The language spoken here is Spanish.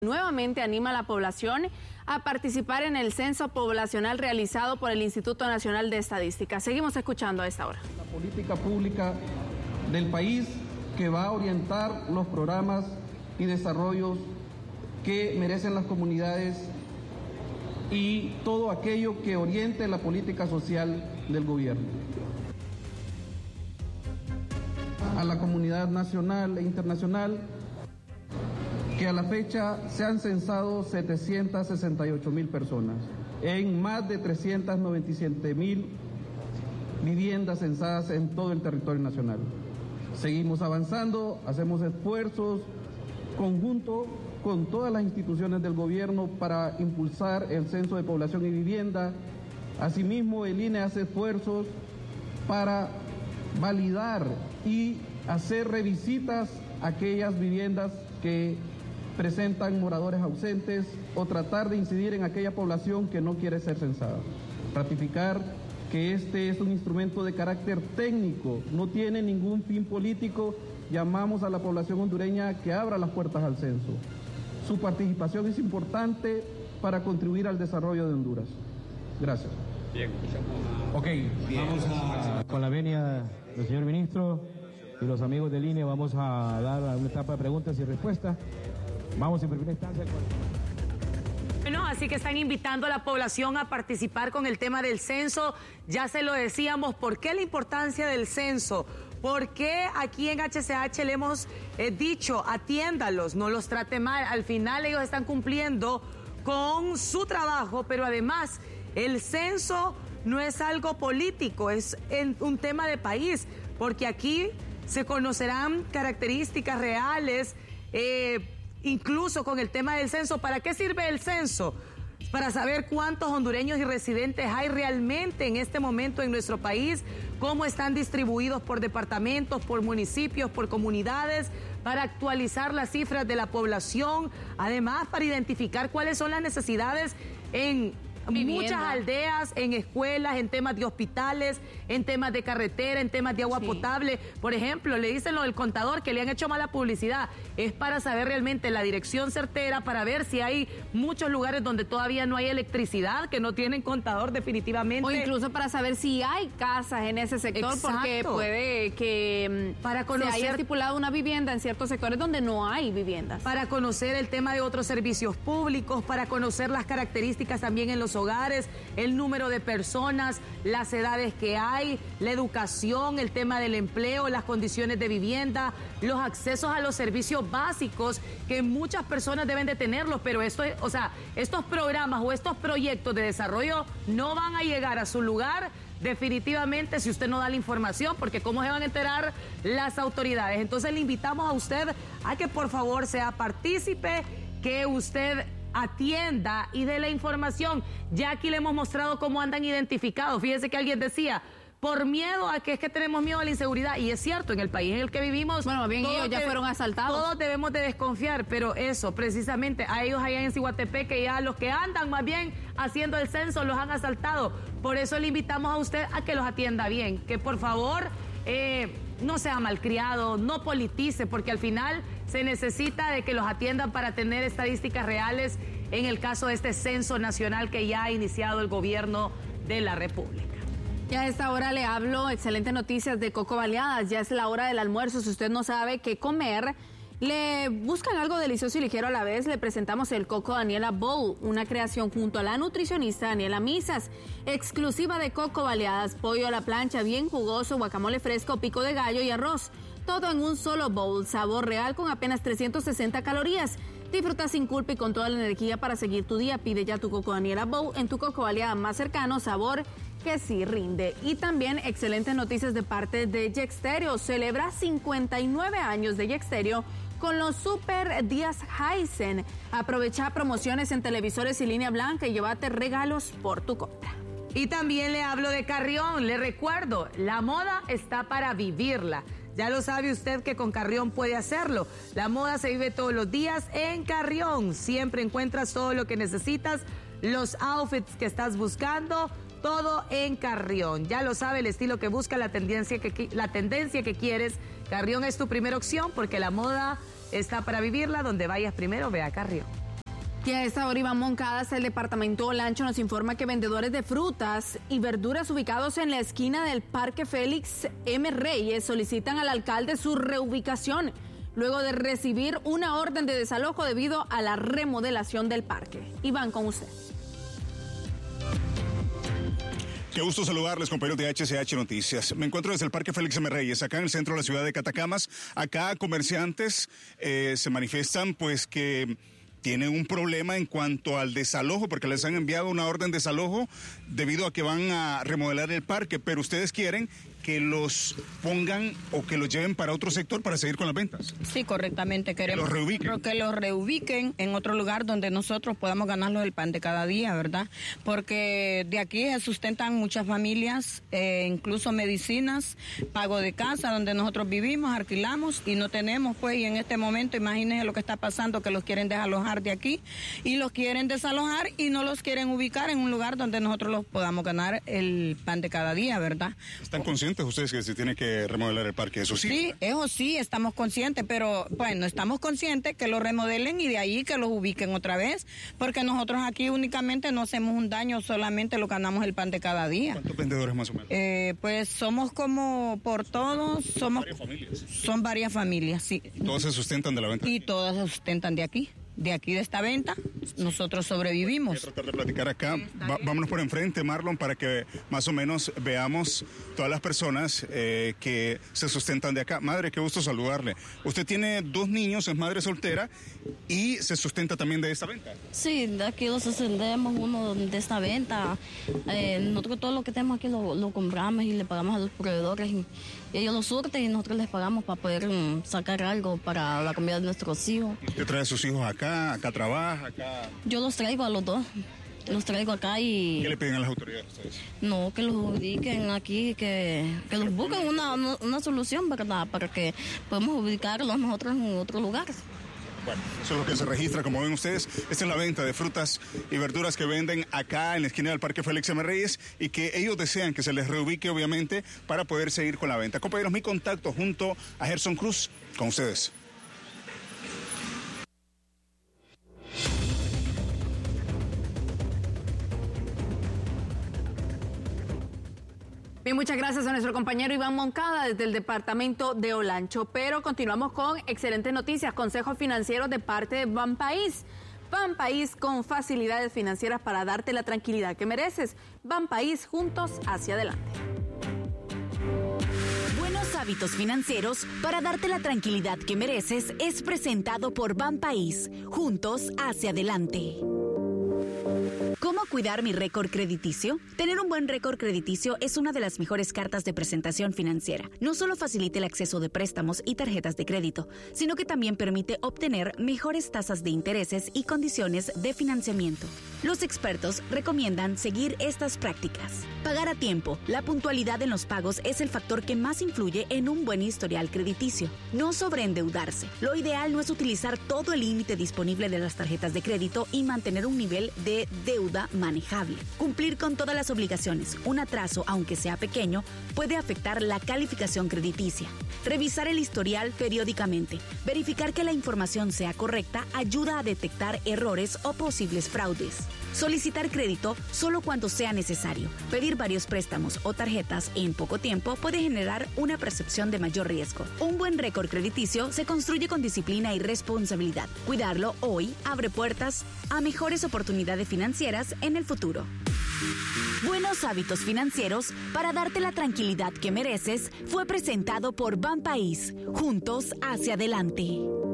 Nuevamente anima a la población a participar en el censo poblacional realizado por el Instituto Nacional de Estadística. Seguimos escuchando a esta hora. La política pública del país que va a orientar los programas y desarrollos que merecen las comunidades y todo aquello que oriente la política social del gobierno. A la comunidad nacional e internacional, que a la fecha se han censado 768,000 personas en más de 397,000 viviendas censadas en todo el territorio nacional. Seguimos avanzando, hacemos esfuerzos conjuntos con todas las instituciones del gobierno para impulsar el censo de población y vivienda. Asimismo, el INE hace esfuerzos para validar y hacer revisitas a aquellas viviendas que presentan moradores ausentes o tratar de incidir en aquella población que no quiere ser censada. Ratificar que este es un instrumento de carácter técnico, no tiene ningún fin político. Llamamos a la población hondureña que abra las puertas al censo. Su participación es importante para contribuir al desarrollo de Honduras. Gracias. Bien, ok, vamos con la venia del señor ministro y los amigos del INE, vamos a dar una etapa de preguntas y respuestas. Vamos en primera instancia con... Bueno, así que están invitando a la población a participar con el tema del censo. Ya se lo decíamos, ¿por qué la importancia del censo? ¿Por qué aquí en HCH le hemos dicho, atiéndalos, no los trate mal? Al final ellos están cumpliendo con su trabajo, pero además el censo no es algo político, es un tema de país, porque aquí se conocerán características reales, incluso con el tema del censo. ¿Para qué sirve el censo? Para saber cuántos hondureños y residentes hay realmente en este momento en nuestro país, cómo están distribuidos por departamentos, por municipios, por comunidades, para actualizar las cifras de la población, además para identificar cuáles son las necesidades en muchas aldeas, en escuelas, en temas de hospitales, en temas de carretera, en temas de agua potable. Por ejemplo, le dicen lo del contador que le han hecho mala publicidad. Es para saber realmente la dirección certera, para ver si hay muchos lugares donde todavía no hay electricidad, que no tienen contador definitivamente. O incluso para saber si hay casas en ese sector. Exacto. Porque puede que para conocer, se haya estipulado una vivienda en ciertos sectores donde no hay viviendas. Para conocer el tema de otros servicios públicos, para conocer las características también en los hogares, el número de personas, las edades que hay, la educación, el tema del empleo, las condiciones de vivienda, los accesos a los servicios básicos que muchas personas deben de tenerlos, pero estos programas o estos proyectos de desarrollo no van a llegar a su lugar definitivamente si usted no da la información, porque ¿cómo se van a enterar las autoridades? Entonces le invitamos a usted a que por favor sea partícipe, que usted atienda y dé la información. Ya aquí le hemos mostrado cómo andan identificados. Fíjese que alguien decía, por miedo a que es que tenemos miedo a la inseguridad, y es cierto, en el país en el que vivimos, bueno, bien, ellos ya fueron asaltados. Todos debemos de desconfiar, pero eso, precisamente, a ellos allá en Ciguatepeque, ya los que andan más bien haciendo el censo los han asaltado. Por eso le invitamos a usted a que los atienda bien, que por favor no sea malcriado, no politice, porque al final se necesita de que los atiendan para tener estadísticas reales en el caso de este censo nacional que ya ha iniciado el gobierno de la República. Y a esta hora le hablo, excelentes noticias de Coco Baleadas. Ya es la hora del almuerzo. Si usted no sabe qué comer, le buscan algo delicioso y ligero a la vez. Le presentamos el Coco Daniela Bowl, una creación junto a la nutricionista Daniela Misas, exclusiva de Coco Baleadas. Pollo a la plancha bien jugoso, guacamole fresco, pico de gallo y arroz. Todo en un solo bowl, sabor real con apenas 360 calorías. Disfruta sin culpa y con toda la energía para seguir tu día. Pide ya tu Coco Daniela Bowl en tu Coco Baleada más cercano, sabor que sí rinde. Y también excelentes noticias de parte de Yexterio. Celebra 59 años de Yexterio con los Super Días Hisense. Aprovecha promociones en televisores y línea blanca y llévate regalos por tu compra. Y también le hablo de Carrión. Le recuerdo, la moda está para vivirla. Ya lo sabe usted que con Carrión puede hacerlo. La moda se vive todos los días en Carrión. Siempre encuentras todo lo que necesitas, los outfits que estás buscando, todo en Carrión. Ya lo sabe, el estilo que busca, la tendencia que quieres. Carrión es tu primera opción porque la moda está para vivirla. Donde vayas primero, ve a Carrión. Y a esta hora, Iván Moncadas, el departamento Olancho, nos informa que vendedores de frutas y verduras ubicados en la esquina del Parque Félix M. Reyes solicitan al alcalde su reubicación luego de recibir una orden de desalojo debido a la remodelación del parque. Iván, con usted. Qué gusto saludarles, compañeros de HCH Noticias. Me encuentro desde el Parque Félix M. Reyes, acá en el centro de la ciudad de Catacamas. Acá comerciantes se manifiestan pues que tienen un problema en cuanto al desalojo, porque les han enviado una orden de desalojo debido a que van a remodelar el parque, pero ustedes quieren que los pongan o que los lleven para otro sector para seguir con las ventas. Sí, correctamente. Queremos que los reubiquen en otro lugar donde nosotros podamos ganarnos el pan de cada día, ¿verdad? Porque de aquí se sustentan muchas familias, incluso medicinas, pago de casa donde nosotros vivimos, alquilamos y no tenemos, pues, y en este momento imagínense lo que está pasando, que los quieren desalojar de aquí y los quieren desalojar y no los quieren ubicar en un lugar donde nosotros los podamos ganar el pan de cada día, ¿verdad? ¿Están conscientes ustedes que se tiene que remodelar el parque? Eso sí. Sí, eso sí, estamos conscientes, pero bueno, estamos conscientes que lo remodelen y de ahí que los ubiquen otra vez, porque nosotros aquí únicamente no hacemos un daño, solamente lo ganamos el pan de cada día. ¿Cuántos vendedores más o menos? Pues somos como por todos, somos... ¿Varias familias? Son varias familias, sí. ¿Y todos se sustentan de la venta? Y todas se sustentan de aquí. De aquí, de esta venta, nosotros sobrevivimos. Voy a tratar de platicar acá. Vámonos por enfrente, Marlon, para que más o menos veamos todas las personas que se sustentan de acá. Madre, qué gusto saludarle. Usted tiene 2 niños, es madre soltera y se sustenta también de esta venta. Sí, de aquí lo sustentamos uno de esta venta. Nosotros todo lo que tenemos aquí lo compramos y le pagamos a los proveedores. Y ellos lo surten y nosotros les pagamos para poder sacar algo para la comida de nuestros hijos. ¿Usted trae a sus hijos acá trabaja, acá? Yo los traigo a los dos. Los traigo acá y... ¿Qué le piden a las autoridades ustedes? No, que los ubiquen aquí, que los busquen una solución, ¿verdad? Para que podamos ubicarlos nosotros en otro lugar. Bueno, eso es lo que se registra, como ven ustedes. Esta es la venta de frutas y verduras que venden acá en la esquina del Parque Félix M. Reyes y que ellos desean que se les reubique, obviamente, para poder seguir con la venta. Compañeros, mi contacto junto a Gerson Cruz con ustedes. Bien, muchas gracias a nuestro compañero Iván Moncada desde el departamento de Olancho. Pero continuamos con excelentes noticias. Consejos financieros de parte de Banpaís. Banpaís con facilidades financieras para darte la tranquilidad que mereces. Banpaís, juntos hacia adelante. Buenos hábitos financieros para darte la tranquilidad que mereces es presentado por Banpaís, juntos hacia adelante. ¿Cómo cuidar mi récord crediticio? Tener un buen récord crediticio es una de las mejores cartas de presentación financiera. No solo facilita el acceso de préstamos y tarjetas de crédito, sino que también permite obtener mejores tasas de intereses y condiciones de financiamiento. Los expertos recomiendan seguir estas prácticas. Pagar a tiempo. La puntualidad en los pagos es el factor que más influye en un buen historial crediticio. No sobreendeudarse. Lo ideal no es utilizar todo el límite disponible de las tarjetas de crédito y mantener un nivel de deuda manejable. Cumplir con todas las obligaciones. Un atraso, aunque sea pequeño, puede afectar la calificación crediticia. Revisar el historial periódicamente. Verificar que la información sea correcta ayuda a detectar errores o posibles fraudes. Solicitar crédito solo cuando sea necesario. Pedir varios préstamos o tarjetas en poco tiempo puede generar una percepción de mayor riesgo. Un buen récord crediticio se construye con disciplina y responsabilidad. Cuidarlo hoy abre puertas a mejores oportunidades financieras en el futuro. Buenos hábitos financieros para darte la tranquilidad que mereces fue presentado por Banpaís, juntos hacia adelante.